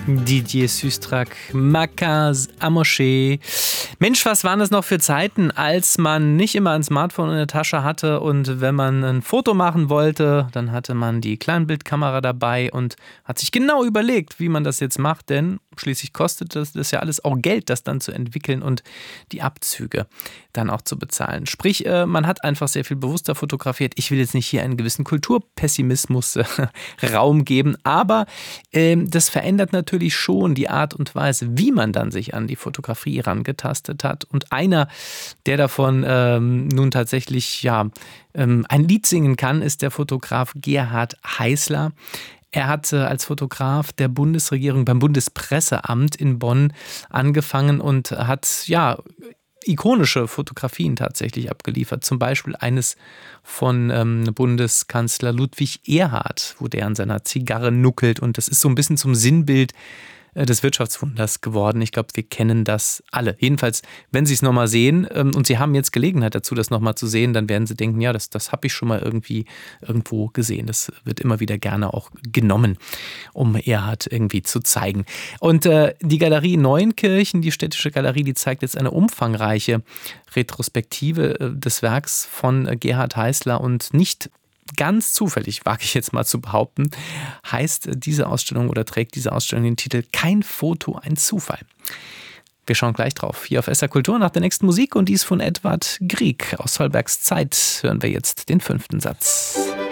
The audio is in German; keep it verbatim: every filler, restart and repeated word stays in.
Didier Süstrack, Macas Amoché. Mensch, was waren das noch für Zeiten, als man nicht immer ein Smartphone in der Tasche hatte und wenn man ein Foto machen wollte, dann hatte man die Kleinbildkamera dabei und hat sich genau überlegt, wie man das jetzt macht, denn schließlich kostet das, das ja alles auch Geld, das dann zu entwickeln und die Abzüge dann auch zu bezahlen. Sprich, man hat einfach sehr viel bewusster fotografiert. Ich will jetzt nicht hier einen gewissen Kulturpessimismus äh, Raum geben, aber äh, das verändert natürlich schon die Art und Weise, wie man dann sich an die Fotografie herangetastet hat. Und einer, der davon ähm, nun tatsächlich ja, ähm, ein Lied singen kann, ist der Fotograf Gerhard Heißler. Er hat als Fotograf der Bundesregierung beim Bundespresseamt in Bonn angefangen und hat ja ikonische Fotografien tatsächlich abgeliefert. Zum Beispiel eines von ähm, Bundeskanzler Ludwig Erhard, wo der an seiner Zigarre nuckelt. Und das ist so ein bisschen zum Sinnbild des Wirtschaftswunders geworden. Ich glaube, wir kennen das alle. Jedenfalls, wenn Sie es nochmal sehen ähm, und Sie haben jetzt Gelegenheit dazu, das nochmal zu sehen, dann werden Sie denken, ja, das, das habe ich schon mal irgendwie irgendwo gesehen. Das wird immer wieder gerne auch genommen, um Erhard irgendwie zu zeigen. Und äh, die Galerie Neuenkirchen, die Städtische Galerie, die zeigt jetzt eine umfangreiche Retrospektive äh, des Werks von äh, Gerhard Heißler und nicht ganz zufällig, wage ich jetzt mal zu behaupten, heißt diese Ausstellung oder trägt diese Ausstellung den Titel Kein Foto, ein Zufall. Wir schauen gleich drauf. Hier auf S R Kultur nach der nächsten Musik und dies von Edward Grieg. Aus Zollbergs Zeit hören wir jetzt den fünften Satz.